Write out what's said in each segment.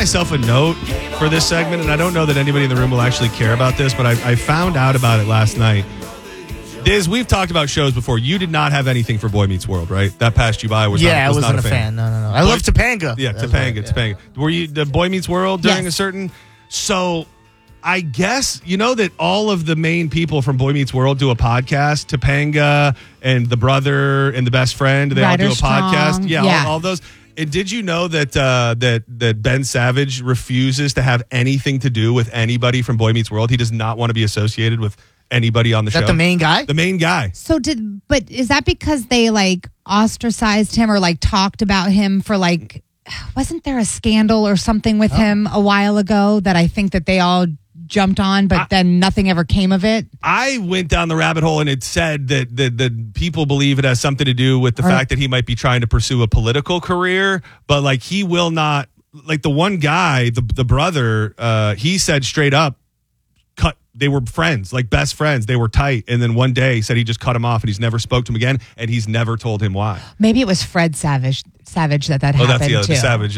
myself a note for this segment, and I don't know that anybody in the room will actually care about this, but I found out about it last night. Diz, we've talked about shows before. You did not have anything for Boy Meets World, right? That passed you by. I wasn't a fan. No. I love Topanga. Yeah, Topanga. Were you the Boy Meets World during a certain? So I guess you know that all of the main people from Boy Meets World do a podcast. Topanga and the brother and the best friend, they all do a podcast. Yeah. All those. And did you know that that Ben Savage refuses to have anything to do with anybody from Boy Meets World? He does not want to be associated with anybody on the show. Is that the main guy? The main guy. But is that because they like ostracized him or like talked about him for like, wasn't there a scandal or something with him a while ago that I think that they all jumped on, but then nothing ever came of it? I went down the rabbit hole and it said that people believe it has something to do with the fact that he might be trying to pursue a political career, but like he will not, like the one guy, the brother, he said straight up, they were friends, like best friends. They were tight. And then one day he said he just cut him off and he's never spoke to him again. And he's never told him why. Maybe it was Fred Savage that happened that's too. The Savage.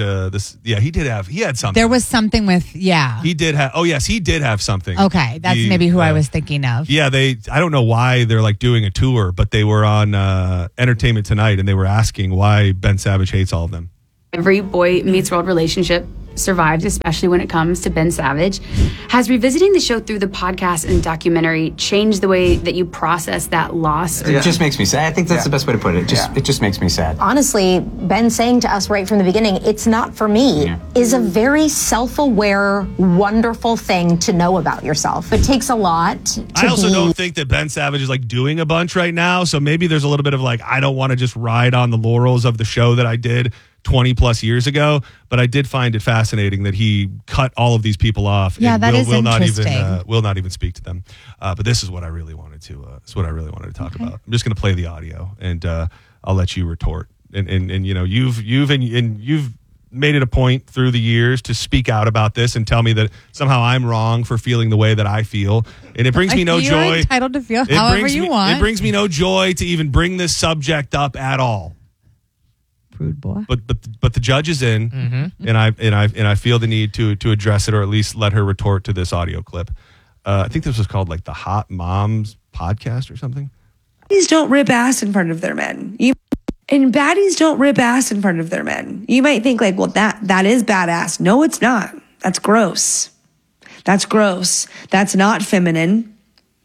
He had something. There was something with, He did have, he did have something. Okay. That's maybe who I was thinking of. Yeah. I don't know why they're like doing a tour, but they were on Entertainment Tonight and they were asking why Ben Savage hates all of them. Every Boy Meets World relationship survives, especially when it comes to Ben Savage. Has revisiting the show through the podcast and documentary changed the way that you process that loss? It just makes me sad. I think that's the best way to put it. It just makes me sad. Honestly, Ben saying to us right from the beginning, it's not for me, is a very self-aware, wonderful thing to know about yourself. It takes a lot to I also don't think that Ben Savage is like doing a bunch right now. So maybe there's a little bit of like, I don't want to just ride on the laurels of the show that I did 20 plus years ago, but I did find it fascinating that he cut all of these people off. Yeah, and that is will interesting. will not even speak to them. But this is what I really wanted to. Talk about. I'm just going to play the audio, and I'll let you retort. And you know, you've made it a point through the years to speak out about this and tell me that somehow I'm wrong for feeling the way that I feel, and it brings me no joy. You're entitled to feel however you want. It brings me no joy to even bring this subject up at all. Rude boy. But the judge is in, and I feel the need to address it, or at least let her retort to this audio clip. I think this was called like the Hot Moms podcast or something. Baddies don't rip ass in front of their men. Baddies don't rip ass in front of their men. You might think like, well, that is badass. No, it's not. That's gross. That's gross. That's not feminine.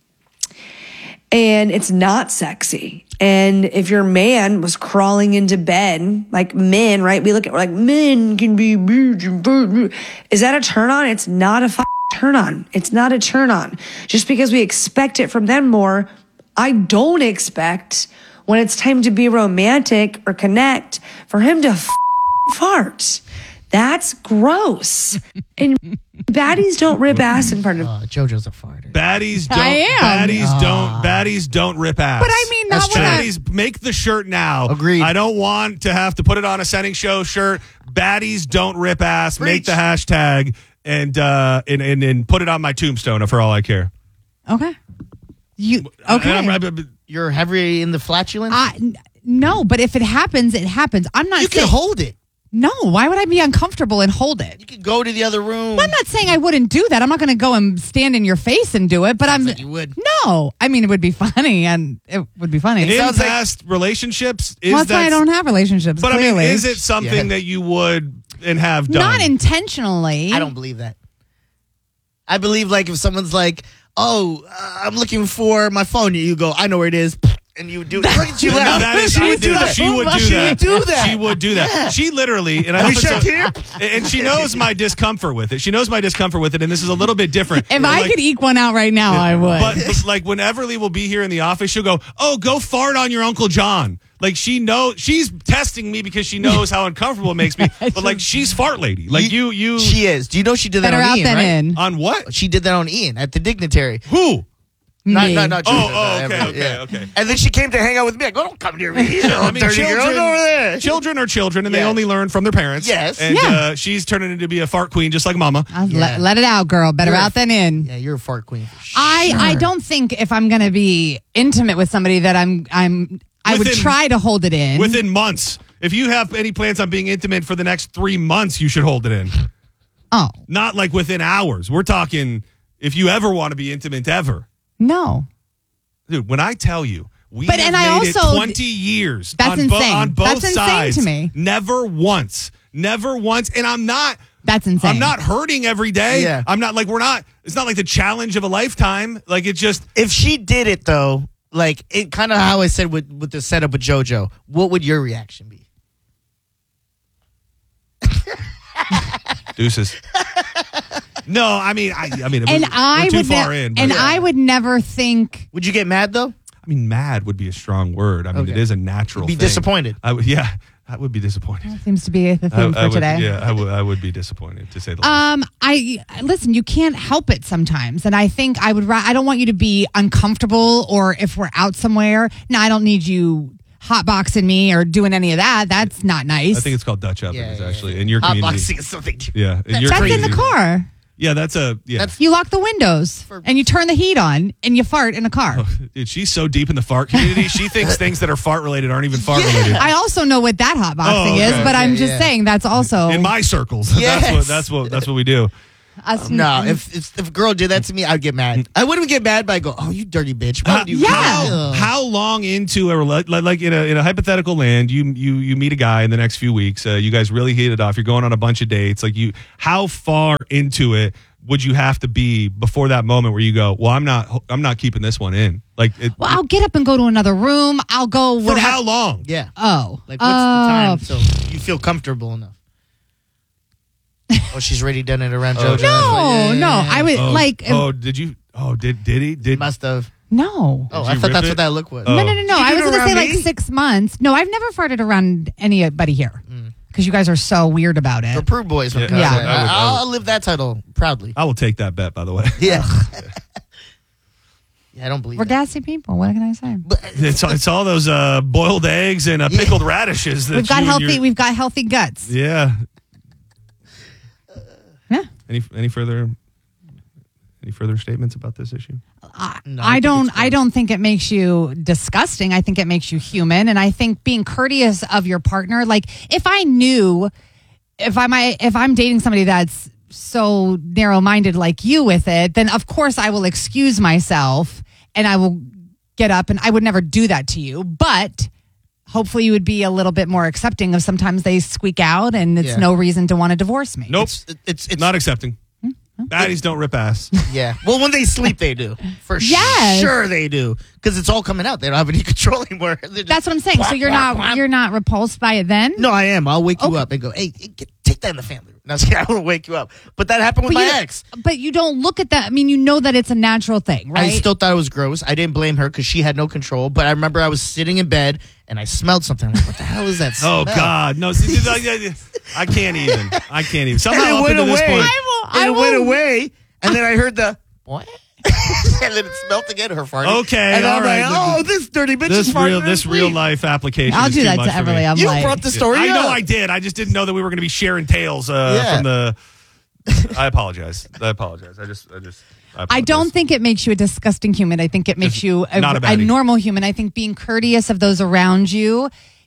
And it's not sexy. And if your man was crawling into bed, like men, right? We're like, men can be, is that a turn on? It's not a turn on. It's not a turn on. Just because we expect it from them more, I don't expect when it's time to be romantic or connect for him to fart. That's gross. And baddies don't rip ass in front of. JoJo's a farter. Baddies don't. I am. Baddies don't rip ass. But I mean, not when baddies make the shirt now. Agreed. I don't want to have to put it on a setting show shirt. Baddies don't rip ass. Preach. Make the hashtag and put it on my tombstone for all I care. Okay. You're heavy in the flatulence? No, but if it happens, it happens. I'm not You saying. can hold it. No, why would I be uncomfortable and hold it? You can go to the other room. I'm not saying I wouldn't do that. I'm not going to go and stand in your face and do it, but Sounds like you would. No, I mean, it would be funny, and it would be funny. In past relationships, that's why I don't have relationships, But clearly. I mean, is it something that you would and have done? Not intentionally. I don't believe that. I believe like if someone's like, oh, I'm looking for my phone, you go, I know where it is. And you do that. Look at you laugh. She would do that. She would do that. She would do that. Yeah. She literally, and and she knows my discomfort with it. She knows my discomfort with it, and this is a little bit different. If I could eke one out right now, I would. But like when Everly will be here in the office, she'll go, "Oh, go fart on your Uncle John." Like she's testing me because she knows how uncomfortable it makes me. But like she's fart lady. Like you. She is. Do you know she did that Better on out Ian? than Right? in. On what? She did that on Ian at the Dignitary. Who? Not Me. Okay. And then she came to hang out with me. I go, don't come near me. You know, dirty girl, go over there. Children are children, and they only learn from their parents. Yes. And she's turning into be a fart queen, just like Mama. Let it out, girl. Better out than in. Yeah, you're a fart queen. For sure. I don't think if I'm going to be intimate with somebody that I would try to hold it in. Within months. If you have any plans on being intimate for the next 3 months, you should hold it in. Oh. Not like within hours. We're talking if you ever want to be intimate ever. No. Dude, when I tell you, we But- have and I made it also- 20 years That's insane. on both That's insane sides. to me. Never once. And I'm not. That's insane. I'm not hurting every day. Yeah. I'm not like it's not like the challenge of a lifetime. Like it just. If she did it though, like it kind of how I said with the setup with JoJo, what would your reaction be? Deuces. No, I mean, And we're too far in. But I would never think. Would you get mad though? I mean, mad would be a strong word. I mean, Okay. it is a natural. Be thing. disappointed. I would, yeah, I would be disappointed. Seems to be the theme for would, today. Yeah, I would be disappointed to say the least. I listen. You can't help it sometimes, and I think I would. I don't want you to be uncomfortable, or if we're out somewhere. No, I don't need you hotboxing me or doing any of that. That's not nice. I think it's called Dutch ovens, Yeah, actually, in your Hot community. boxing is something. Yeah, in your that's in community. the car. Yeah, that's a yeah. That's- You lock the windows and you turn the heat on and you fart in a car. Dude, she's so deep in the fart community. She thinks things that are fart related aren't even fart related. I also know what that hotboxing Oh, okay. is, but I'm just yeah. saying that's also In my circles, Yes. that's what we do. us. No, if a girl did that to me, I'd get mad. I wouldn't get mad, but I go, "Oh, you dirty bitch!" Why would you? Yeah. How long into a like in a hypothetical land you meet a guy in the next few weeks? You guys really hit it off. You're going on a bunch of dates. Like how far into it would you have to be before that moment where you go, well, I'm not keeping this one in? Like, Well, I'll get up and go to another room. I'll go. for whatever- how long? Yeah. Oh, Like, what's the time so you feel comfortable enough? Oh, she's already done it around JoJo. No, I would like. Did you? Oh, did he? Did Must have. No. Oh, Did I you thought rip that's it? what that look was. Oh. No. Did you I do was it going to say around like me? 6 months. No, I've never farted around anybody here because you guys are so weird about The it. Prude Boys. Yeah, Yeah. I would- I'll live that title proudly. I will take that bet. By the way, Yeah. Yeah, I don't believe We're that. gassy people. What can I say? it's all those boiled eggs and pickled radishes. That We've got you and healthy. your- We've got healthy guts. Yeah. Yeah. Any further statements about this issue? No, I think don't. it's I don't think it makes you disgusting. I think it makes you human, and I think being courteous of your partner. Like if I knew, if I'm dating somebody that's so narrow-minded like you with it, then of course I will excuse myself and I will get up, and I would never do that to you. But hopefully you would be a little bit more accepting of sometimes they squeak out, and it's Yeah. no reason to want to divorce me. Nope. It's Not accepting. Baddies don't rip ass. Yeah. Well, when they sleep, they do. For Yes. sure, they do. Because it's all coming out. They don't have any control anymore. They're just That's what I'm saying. So whop, you're whop, not whop. you're not repulsed by it then? No, I am. I'll wake you Okay. up and go, hey, take that in the family room. No, I will wake you up. But that happened with But my you- ex. But you don't look at that. I mean, you know that it's a natural thing, right? I still thought it was gross. I didn't blame her because she had no control. But I remember I was sitting in bed and I smelled something. I'm like, what the hell is that smell? Oh God, no! See, I can't even. I can't even. Somehow And it up went into this away. point, I And it went will- away. And then I heard the, what? and then it smelled again, her farting. Okay, And all I'm right. like, oh, this dirty bitch is farting in this her real sleep. life application. I'll is do too that much to for Everly. me. I'm You like, brought the story I know up. I did. I just didn't know that we were going to be sharing tales from the. I apologize. I just. I don't think it makes you a disgusting human. I think it makes you not a a baddie. normal human. I think being courteous of those around you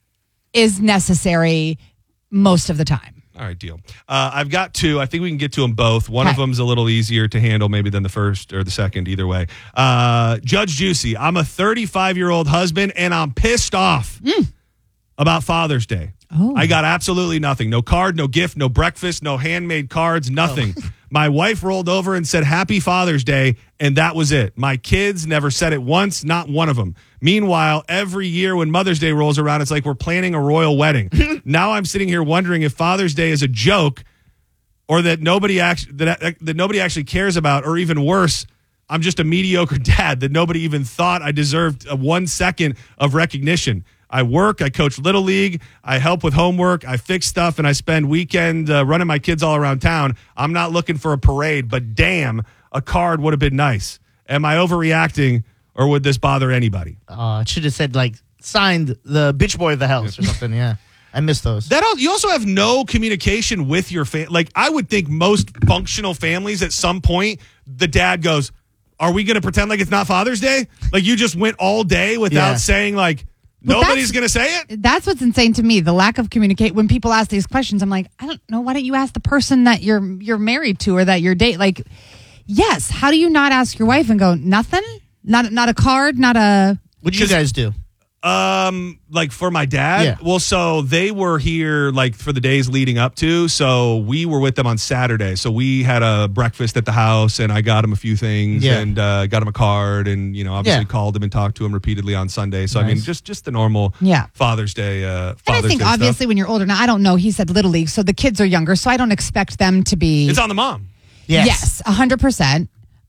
is necessary most of the time. All right, deal. I've got two. I think we can get to them both. One of Okay. them's a little easier to handle maybe than the first or the second, either way. Judge Juicy, I'm a 35-year-old husband, and I'm pissed off about Father's Day. Oh. I got absolutely nothing. No card, no gift, no breakfast, no handmade cards, nothing. My wife rolled over and said, Happy Father's Day, and that was it. My kids never said it once, not one of them. Meanwhile, every year when Mother's Day rolls around, it's like we're planning a royal wedding. Now I'm sitting here wondering if Father's Day is a joke or that nobody actually cares about, or even worse, I'm just a mediocre dad that nobody even thought I deserved 1 second of recognition. I work, I coach Little League, I help with homework, I fix stuff, and I spend weekend running my kids all around town. I'm not looking for a parade, but damn, a card would have been nice. Am I overreacting, or would this bother anybody? It should have said, like, signed the bitch boy of the house or something. Yeah. I miss those. You also have no communication with your family. Like, I would think most functional families at some point, the dad goes, are we going to pretend like it's not Father's Day? Like, you just went all day without Yeah. saying, like, Nobody's going to say it? That's what's insane to me. The lack of communicate. When people ask these questions, I'm like, I don't know. Why don't you ask the person that you're married to or that you're dating? Like, yes. How do you not ask your wife and go, nothing? Not a card? Not a... What do you guys do? Like for my dad? Yeah. Well, so they were here like for the days leading up to. So we were with them on Saturday. So we had a breakfast at the house and I got him a few things and got him a card and, obviously called him and talked to him repeatedly on Sunday. So, I mean, just the normal Father's Day. And I think obviously when you're older, now I don't know, he said Little League. So the kids are younger. So I don't expect them to be. It's on the mom. Yes, 100%.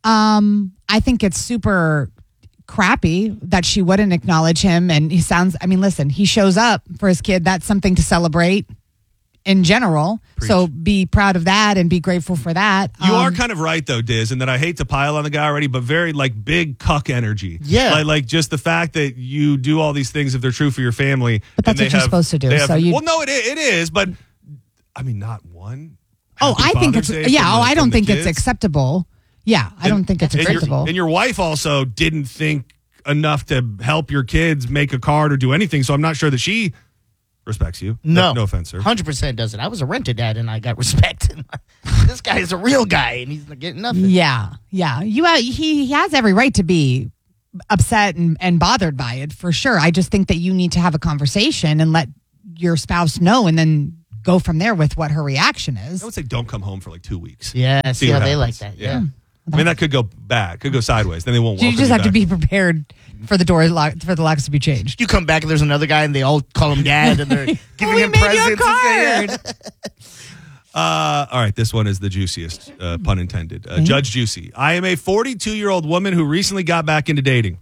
I think it's super crappy that she wouldn't acknowledge him. And listen, he shows up for his kid. That's something to celebrate in general. Preach. So be proud of that and be grateful for that. You are kind of right though, Diz, and that I hate to pile on the guy already, but very like big cuck energy. Yeah. Like just the fact that you do all these things if they're true for your family. But that's what you're supposed to do. Well, no, it is, but I mean, not one. I think it's, I don't think it's acceptable. Yeah, I don't think it's acceptable. And your wife also didn't think enough to help your kids make a card or do anything, so I'm not sure that she respects you. No offense, sir. 100% doesn't. I was a rented dad and I got respect. This guy is a real guy and he's not getting nothing. Yeah. He has every right to be upset and bothered by it for sure. I just think that you need to have a conversation and let your spouse know and then go from there with what her reaction is. I would say don't come home for like 2 weeks. Yeah, see how they like that. Yeah. I mean, that could go bad, could go sideways. Then they won't welcome you just have back. to be prepared for the locks to be changed. You come back and there's another guy and they all call him dad and they're giving him made you a presents. card. All right, this one is the juiciest, pun intended. Judge Juicy. I am a 42-year-old woman who recently got back into dating.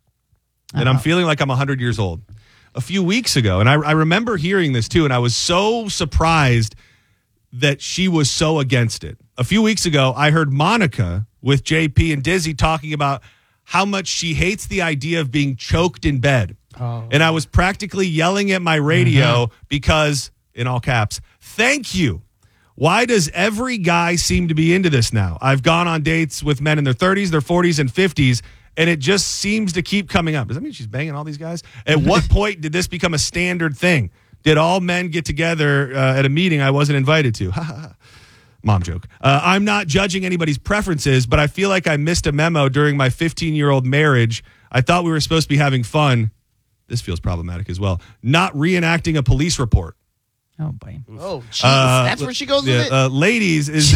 And I'm feeling like I'm 100 years old. A few weeks ago, and I remember hearing this too, and I was so surprised that she was so against it. A few weeks ago, I heard Monica with JP and Dizzy talking about how much she hates the idea of being choked in bed. And I was practically yelling at my radio because, in all caps, thank you. Why does every guy seem to be into this now? I've gone on dates with men in their 30s, their 40s, and 50s, and it just seems to keep coming up. Does that mean she's banging all these guys? At what point did this become a standard thing? Did all men get together at a meeting I wasn't invited to? Mom joke. I'm not judging anybody's preferences, but I feel like I missed a memo during my 15-year-old marriage. I thought we were supposed to be having fun. This feels problematic as well. Not reenacting a police report. Oh, boy. Oh, jeez. That's where she goes with it? Ladies, is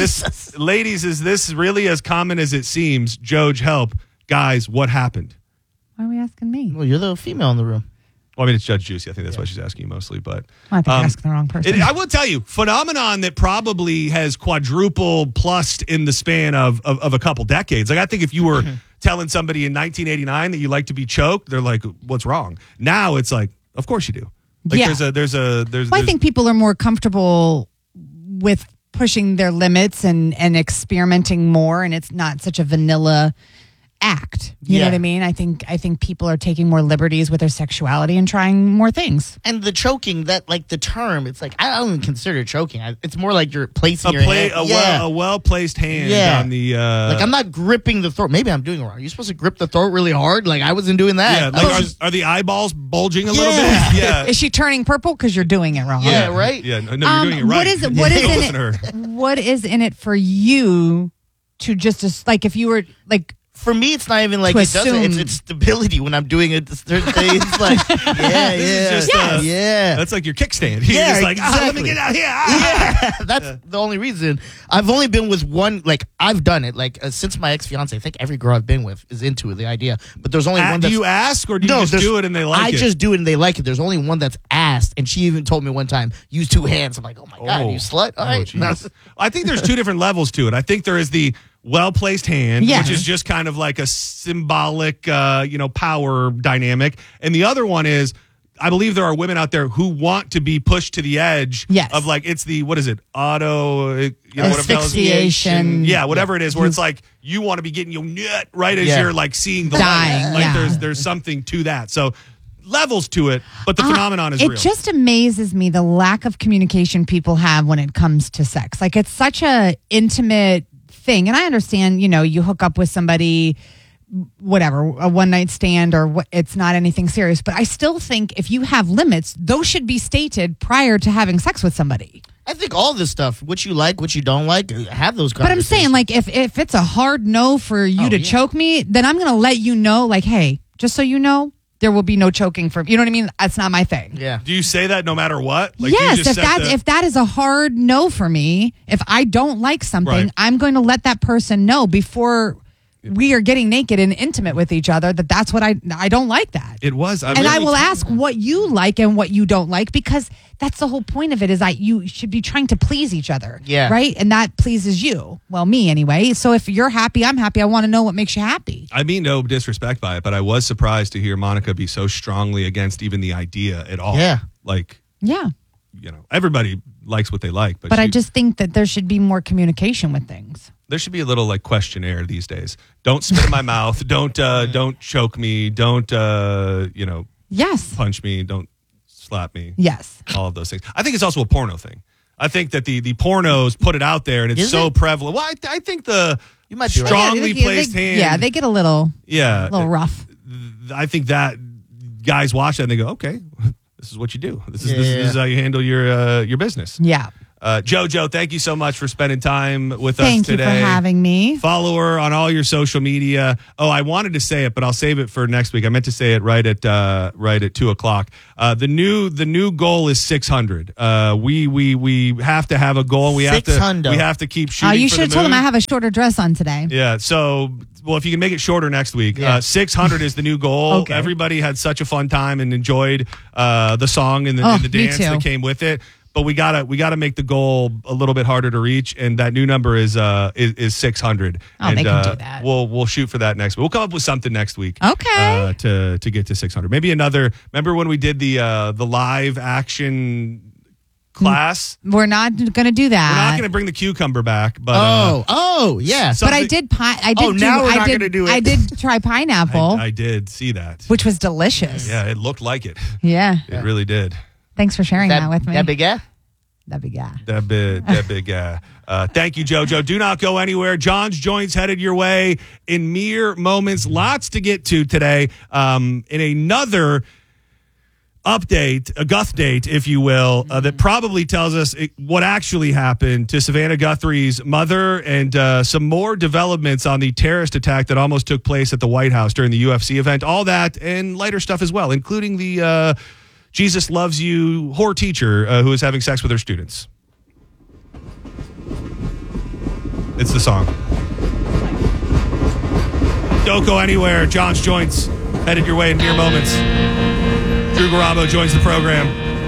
this really as common as it seems? Joj, help. Guys, what happened? Why are we asking me? Well, you're the female in the room. Well, I mean, it's Judge Juicy. I think that's why she's asking you mostly. But I think you're asking the wrong person. I will tell you, phenomenon that probably has quadrupled plus in the span of a couple decades. Like, I think if you were telling somebody in 1989 that you like to be choked, they're like, what's wrong? Now it's like, of course you do. Like, I think people are more comfortable with pushing their limits and experimenting more, and it's not such a vanilla act. You know what I mean? I think people are taking more liberties with their sexuality and trying more things. And the choking, that like the term, it's like I don't even consider it choking. It's more like you're placing your hand. A well-placed hand on the like I'm not gripping the throat. Maybe I'm doing it wrong. You're supposed to grip the throat really hard. Like I wasn't doing that. Yeah, like are the eyeballs bulging a little bit? Yeah. Is she turning purple because you're doing it wrong? Yeah, right? Yeah, no, you're doing it right. What is in it for you to just like if you were like for me, it's not even like it doesn't. It's stability when I'm doing it. It's like, That's like your kickstand. You're just like, let me get out here. Yeah, that's the only reason. I've only been with one. Like I've done it. Like since my ex-fiance, I think every girl I've been with is into the idea. But there's only one. Do you ask or do you just do it and they like it? I just do it and they like it. There's only one that's asked, and she even told me one time, use two hands. I'm like, oh my god, you slut. All right. I think there's two different levels to it. I think there is the well-placed hand, which is just kind of like a symbolic, power dynamic. And the other one is, I believe there are women out there who want to be pushed to the edge of like, it's the, what is it? Asphyxiation. Yeah, whatever it is, where it's like, you want to be getting your nut right as you're like seeing the light. Like there's something to that. So levels to it, but the phenomenon is real. It just amazes me the lack of communication people have when it comes to sex. Like it's such a intimate thing. And I understand, you hook up with somebody whatever, a one night stand or it's not anything serious. But I still think if you have limits, those should be stated prior to having sex with somebody. I think all this stuff, what you like, what you don't like, have those conversations. But I'm saying, like, if it's a hard no for you to choke me, then I'm going to let you know, like, hey, just so you know, there will be no choking from, you know what I mean? That's not my thing. Yeah. Do you say that no matter what? Like, yes, if that is a hard no for me, if I don't like something, Right. I'm going to let that person know before we are getting naked and intimate with each other that's what I don't like that. It was. And I will ask what you like and what you don't like, because that's the whole point of it, is that you should be trying to please each other. Yeah. Right? And that pleases you. Well, me anyway. So if you're happy, I'm happy. I want to know what makes you happy. I mean no disrespect by it, but I was surprised to hear Monica be so strongly against even the idea at all. Yeah. Like, Yeah. you know, everybody likes what they like, but I just think that there should be more communication with things. there should be a little like questionnaire these days. Don't spit in my mouth. Don't choke me. Don't Yes. punch me. Don't slap me. Yes. All of those things. I think it's also a porno thing. I think that the pornos put it out there and it's Is so it? prevalent. Well, I think You might be right. strongly placed they, hand. Yeah, they get a little rough. I think that guys watch that and they go, okay, this is what you do. This is how you handle your business. Yeah. JoJo, thank you so much for spending time with us Thank you today. for having me. Follow her on all your social media. Oh, I wanted to say it, but I'll save it for next week. I meant to say it right at 2:00. The new goal is 600. We have to have a goal. We have to keep shooting. You for should have the told him moon. I have a shorter dress on today. Yeah. So, well, if you can make it shorter next week, Yeah. 600 is the new goal. Okay. Everybody had such a fun time and enjoyed the song and the me dance too. that came with it. But we gotta make the goal a little bit harder to reach, and that new number is 600. Oh, and they can do that. We'll shoot for that next week. We'll come up with something next week. Okay. To get to 600. Maybe another. Remember when we did the live action class? We're not going to do that. We're not going to bring the cucumber back, but yeah. But I did now we're not gonna do it. I did try pineapple, I did see that. which was delicious. Yeah, it looked like it. Yeah. It really did. Thanks for sharing that with me. That big guy? That big guy. That big guy. Thank you, JoJo. Do not go anywhere. John's Joints headed your way in mere moments. Lots to get to today. In another update, a Guth date, if you will, that probably tells us what actually happened to Savannah Guthrie's mother, and some more developments on the terrorist attack that almost took place at the White House during the UFC event. All that and lighter stuff as well, including the Jesus Loves You whore teacher who is having sex with her students. It's the song. Don't go anywhere. John's Joints headed your way in mere moments. Drew Garabo joins the program.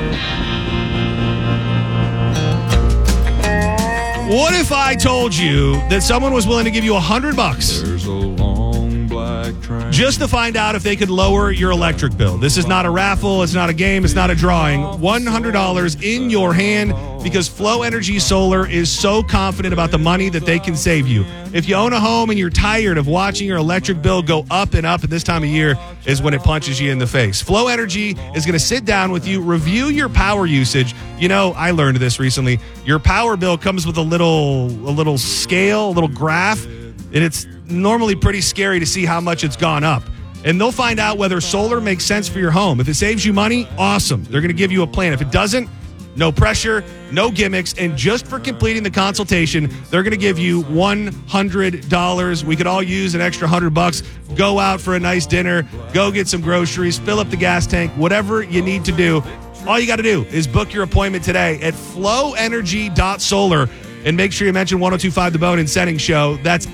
What if I told you that someone was willing to give you $100? There's a long black train. Just to find out if they could lower your electric bill. This is not a raffle. It's not a game. It's not a drawing. $100 in your hand because Flow Energy Solar is so confident about the money that they can save you. If you own a home and you're tired of watching your electric bill go up and up at this time of year is when it punches you in the face. Flow Energy is going to sit down with you, review your power usage. You know, I learned this recently. Your power bill comes with a little scale, a little graph, and it's normally pretty scary to see how much it's gone up. And they'll find out whether solar makes sense for your home. If it saves you money, awesome. They're going to give you a plan. If it doesn't, no pressure, no gimmicks, and just for completing the consultation, they're going to give you $100. We could all use an extra $100. Go out for a nice dinner, go get some groceries, fill up the gas tank, whatever you need to do. All you got to do is book your appointment today at flowenergy.solar and make sure you mention 102.5 The Bone and Setting Show. That's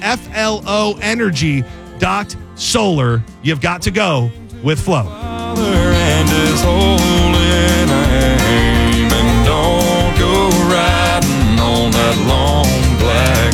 FLOenergy.solar. You've got to go with Flow. And his holy name, and don't go riding on that long black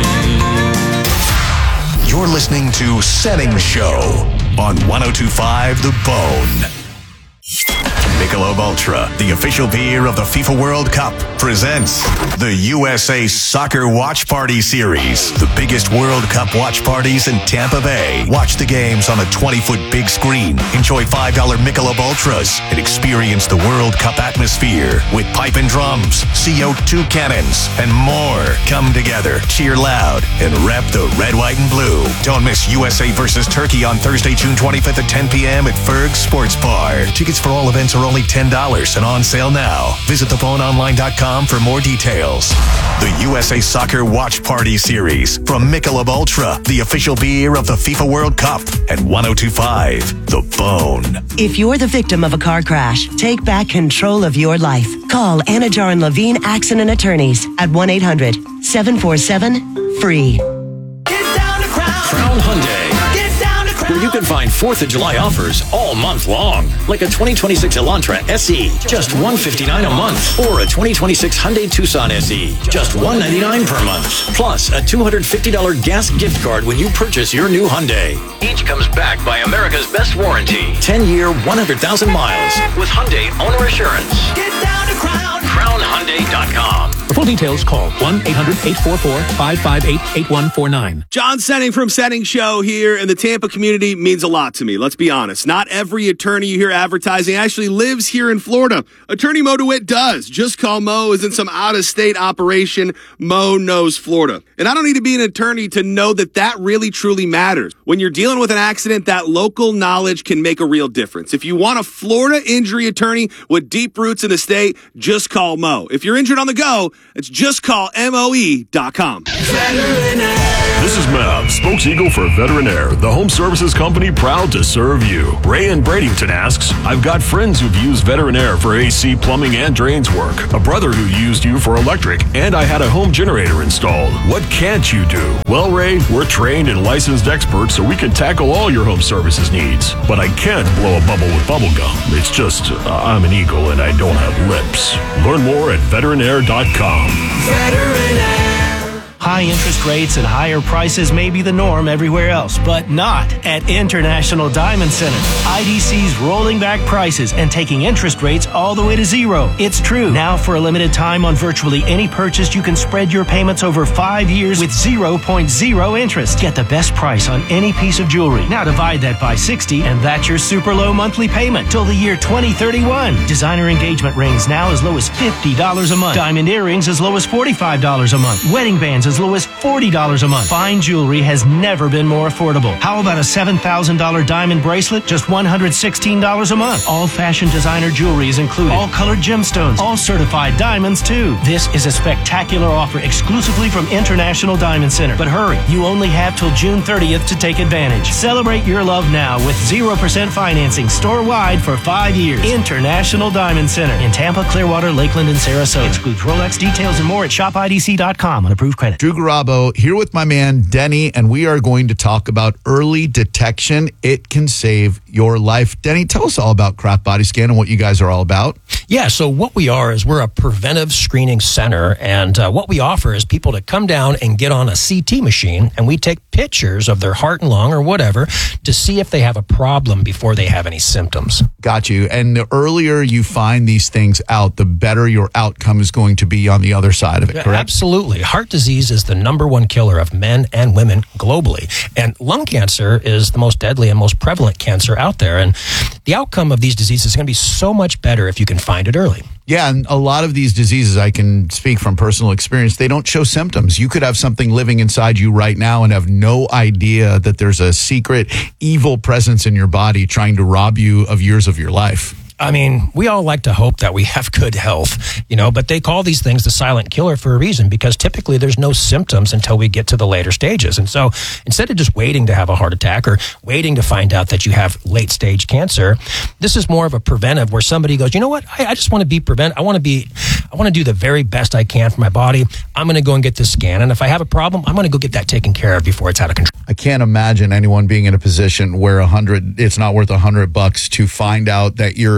train. You're listening to Setting Show on 102.5 The Bone. Michelob Ultra, the official beer of the FIFA World Cup, presents the USA Soccer Watch Party Series. The biggest World Cup watch parties in Tampa Bay. Watch the games on a 20-foot big screen. Enjoy $5 Michelob Ultras and experience the World Cup atmosphere with pipe and drums, CO2 cannons, and more. Come together, cheer loud, and rep the red, white, and blue. Don't miss USA versus Turkey on Thursday, June 25th at 10 p.m. at Ferg's Sports Bar. Tickets for all events are only $10 and on sale now. Visit thephoneonline.com for more details. The USA Soccer Watch Party Series from Michelob Ultra, the official beer of the FIFA World Cup, at 102.5 The Bone. If you're the victim of a car crash, take back control of your life. Call Anajar and Levine Accident Attorneys at 1-800-747-FREE. Crown Hyundai, where you can find 4th of July offers all month long. Like a 2026 Elantra SE, just $159 a month. Or a 2026 Hyundai Tucson SE, just $199 per month. Plus a $250 gas gift card when you purchase your new Hyundai. Each comes backed by America's best warranty. 10-year, 100,000 miles with Hyundai Owner Assurance. Get down to CrownHyundai.com. For full details, call 1-800-844-558-8149. John Senning from Senning Show here in the Tampa community means a lot to me. Let's be honest. Not every attorney you hear advertising actually lives here in Florida. Attorney Mo DeWitt does. Just Call Mo isn't some out-of-state operation. Mo knows Florida. And I don't need to be an attorney to know that that really, truly matters. When you're dealing with an accident, that local knowledge can make a real difference. If you want a Florida injury attorney with deep roots in the state, just call Mo. If you're injured on the go, it's justcallmoe.com. This is Mav, spokes-eagle for Veterinaire, the home services company proud to serve you. Ray in Bradenton asks, I've got friends who've used Veterinaire for AC, plumbing, and drains work. A brother who used you for electric, and I had a home generator installed. What can't you do? Well, Ray, we're trained and licensed experts, so we can tackle all your home services needs. But I can't blow a bubble with bubble gum. It's just, I'm an eagle and I don't have lips. Learn more at veterinaire.com. High interest rates and higher prices may be the norm everywhere else, but not at International Diamond Center. IDC's rolling back prices and taking interest rates all the way to zero. It's true. Now for a limited time on virtually any purchase, you can spread your payments over 5 years with 0.0 interest. Get the best price on any piece of jewelry. Now divide that by 60 and that's your super low monthly payment till the year 2031. Designer engagement rings now as low as $50 a month. Diamond earrings as low as $45 a month. Wedding bands as low as $40 a month. Fine jewelry has never been more affordable. How about a $7,000 diamond bracelet? Just $116 a month. All fashion designer jewelry is included. All colored gemstones. All certified diamonds too. This is a spectacular offer exclusively from International Diamond Center. But hurry, you only have till June 30th to take advantage. Celebrate your love now with 0% financing store-wide for 5 years. International Diamond Center in Tampa, Clearwater, Lakeland, and Sarasota. Excludes Rolex. Details and more at shopidc.com on approved credit. Drew Garabo here with my man Denny, and we are going to talk about early detection. It can save your life. Denny, tell us all about Craft Body Scan and what you guys are all about. Yeah, so what we are is we're a preventive screening center, and what we offer is people to come down and get on a CT machine, and we take pictures of their heart and lung or whatever to see if they have a problem before they have any symptoms. Got you. And the earlier you find these things out, the better your outcome is going to be on the other side of it, correct? Absolutely. Heart disease is the number one killer of men and women globally, and lung cancer is the most deadly and most prevalent cancer out there, and the outcome of these diseases is going to be so much better if you can find it early. Yeah, and a lot of these diseases, I can speak from personal experience, they don't show symptoms. You could have something living inside you right now and have no idea that there's a secret evil presence in your body trying to rob you of years of your life. I mean, we all like to hope that we have good health, but they call these things the silent killer for a reason, because typically there's no symptoms until we get to the later stages. And so instead of just waiting to have a heart attack or waiting to find out that you have late stage cancer, this is more of a preventive where somebody goes, you know what, I just want to be I want to do the very best I can for my body. I'm going to go and get this scan. And if I have a problem, I'm going to go get that taken care of before it's out of control. I can't imagine anyone being in a position where it's not worth $100 to find out that you're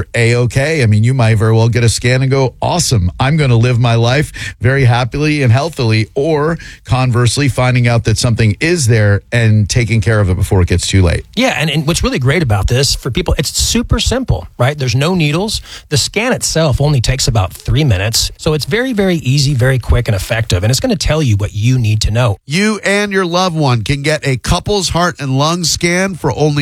A-okay. I mean, you might very well get a scan and go, awesome, I'm going to live my life very happily and healthily. Or conversely, finding out that something is there and taking care of it before it gets too late. Yeah, and what's really great about this for people, it's super simple, right? There's no needles. The scan itself only takes about 3 minutes. So it's very, very easy, very quick and effective. And it's going to tell you what you need to know. You and your loved one can get a couple's heart and lung scan for only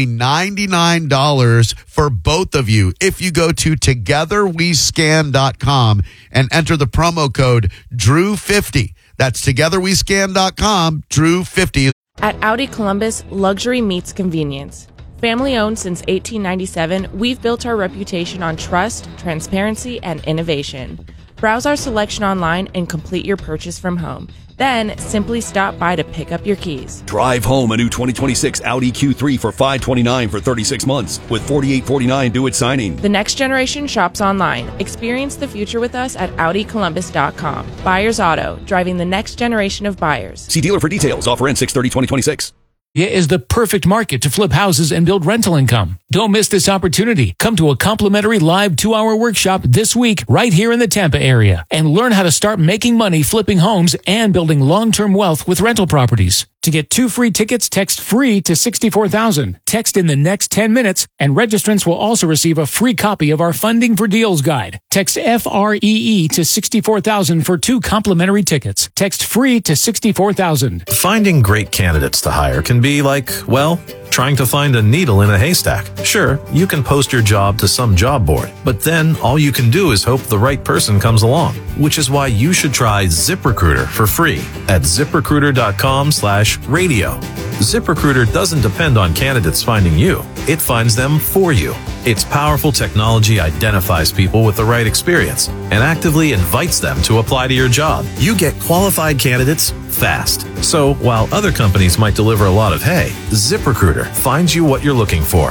$99 for both of you if you go to togetherwescan.com and enter the promo code DREW50. That's togetherwescan.com, DREW50. At Audi Columbus, luxury meets convenience. Family owned since 1897, we've built our reputation on trust, transparency, and innovation. Browse our selection online and complete your purchase from home. Then simply stop by to pick up your keys. Drive home a new 2026 Audi Q3 for $529 for 36 months with $4849 due at signing. The next generation shops online. Experience the future with us at AudiColumbus.com. Buyers Auto, driving the next generation of buyers. See dealer for details. Offer ends 6/30/2026. It is the perfect market to flip houses and build rental income. Don't miss this opportunity. Come to a complimentary live 2-hour workshop this week right here in the Tampa area and learn how to start making money flipping homes and building long-term wealth with rental properties. To get 2 free tickets, text FREE to 64,000. Text in the next 10 minutes, and registrants will also receive a free copy of our Funding for Deals guide. Text FREE to 64,000 for 2 complimentary tickets. Text FREE to 64,000. Finding great candidates to hire can be like, well, trying to find a needle in a haystack. Sure, you can post your job to some job board, but then all you can do is hope the right person comes along, which is why you should try ZipRecruiter for free at ZipRecruiter.com/radio. ZipRecruiter doesn't depend on candidates finding you. It finds them for you. Its powerful technology identifies people with the right experience and actively invites them to apply to your job. You get qualified candidates fast. So while other companies might deliver a lot of hay, ZipRecruiter finds you what you're looking for.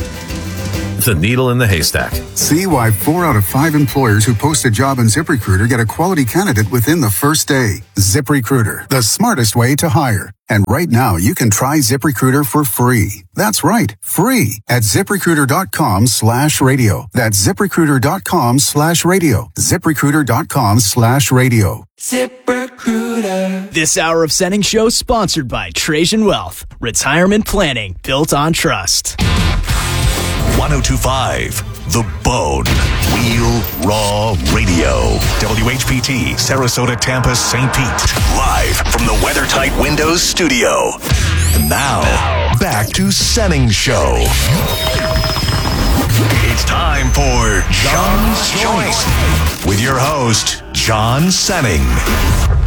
The needle in the haystack. See why 4 out of 5 employers who post a job on ZipRecruiter get a quality candidate within the first day. ZipRecruiter, the smartest way to hire. And right now, you can try ZipRecruiter for free. That's right, free at ZipRecruiter.com/radio. That's ZipRecruiter.com/radio. ZipRecruiter.com/radio. ZipRecruiter. This hour of Sending Show sponsored by Trajan Wealth. Retirement planning built on trust. 1025 The Bone. Real Raw Radio. WHPT, Sarasota, Tampa, St. Pete. Live from the WeatherTight Windows studio. And now, back to Senning Show. It's time for John's Choice with your host, John Senning.